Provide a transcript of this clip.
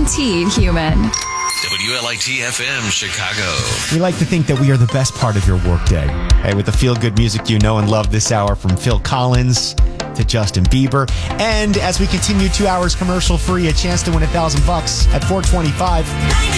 guaranteed human. WLIT FM Chicago. We like to think that we are the best part of your workday. Hey, with the feel-good music you know and love this hour, from Phil Collins to Justin Bieber. And as we continue 2 hours commercial-free, a chance to win $1,000 at 425.